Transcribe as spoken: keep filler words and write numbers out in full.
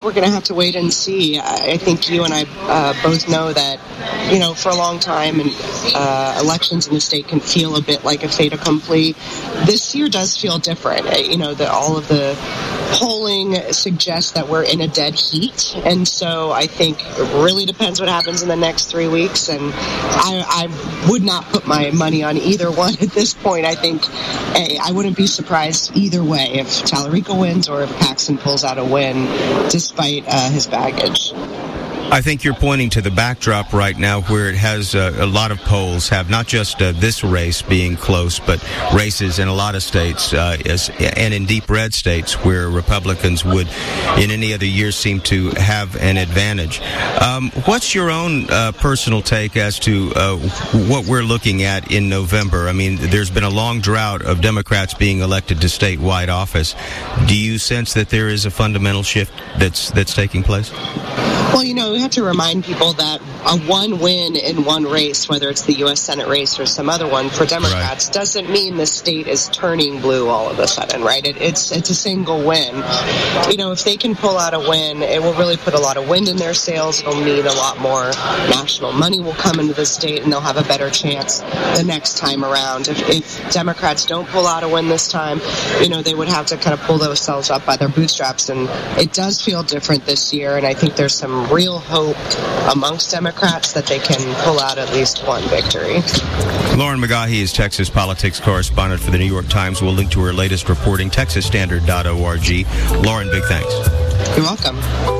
we're going to have to wait and see. I think you and I uh, both know that, you know, for a long time, and uh, elections in the state can feel a bit like a fait accompli. This year does feel different. You know, that all of the polling suggests that we're in a dead heat, and so I think it really depends what happens in the next three weeks, and I, I would not put my money on either one at this point. I think hey, I wouldn't be surprised either way if Tallarico wins or if Paxton pulls out a win despite uh, his baggage. I think you're pointing to the backdrop right now where it has uh, a lot of polls have not just uh, this race being close, but races in a lot of states uh, as, and in deep red states where Republicans would in any other year seem to have an advantage. Um, what's your own uh, personal take as to uh, what we're looking at in November? I mean, there's been a long drought of Democrats being elected to statewide office. Do you sense that there is a fundamental shift that's that's taking place? Well, you know, we have to remind people that a one win in one race, whether it's the U S Senate race or some other one for Democrats, right, doesn't mean the state is turning blue all of a sudden, right? It, it's it's a single win. You know, if they can pull out a win, it will really put a lot of wind in their sails. It'll mean a lot more national money will come into the state, and they'll have a better chance the next time around. If, if Democrats don't pull out a win this time, you know, they would have to kind of pull themselves up by their bootstraps, and it does feel different this year, and I think there's some real hope amongst Democrats that they can pull out at least one victory. Lauren McGaughy is Texas politics correspondent for the New York Times. We'll link to her latest reporting, texas standard dot org. Lauren, big thanks. You're welcome.